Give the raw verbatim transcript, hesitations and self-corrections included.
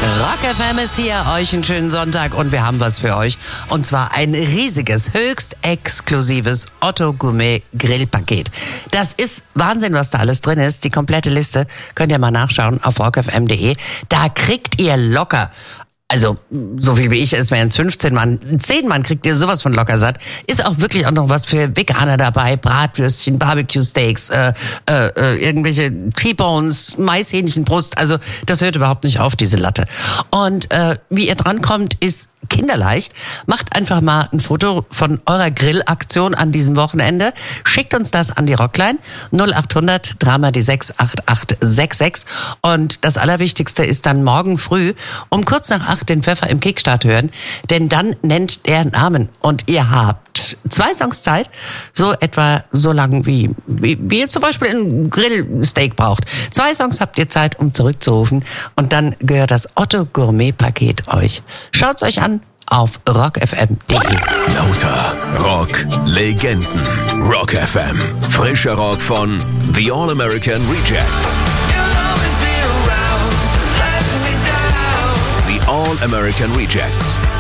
Rock F M ist hier, euch einen schönen Sonntag und wir haben was für euch. Und zwar ein riesiges, höchst exklusives Otto Gourmet Grillpaket. Das ist Wahnsinn, was da alles drin ist. Die komplette Liste könnt ihr mal nachschauen auf rock f m punkt de. Da kriegt ihr locker, also so viel wie ich, es wären es fünfzehn Mann, zehn Mann kriegt ihr sowas von locker satt. Ist auch wirklich auch noch was für Veganer dabei, Bratwürstchen, Barbecue-Steaks, äh, äh, äh, irgendwelche T-Bones, Maishähnchenbrust, also das hört überhaupt nicht auf, diese Latte. Und äh, wie ihr drankommt, ist kinderleicht. Macht einfach mal ein Foto von eurer Grillaktion an diesem Wochenende. Schickt uns das an die Rockline null acht hundert drei mal die sechs acht acht sechs sechs. Und das Allerwichtigste ist dann morgen früh um kurz nach acht den Pfeffer im Kickstart hören, denn dann nennt der Namen und ihr habt zwei Songs Zeit, so etwa so lang wie, wie, wie ihr zum Beispiel ein Grillsteak braucht. Zwei Songs habt ihr Zeit, um zurückzurufen und dann gehört das Otto Gourmet Paket euch. Schaut's euch an auf rock f m punkt de. Lauter Rock Legenden. Rock F M. Frischer Rock von The All American Rejects. The All American Rejects.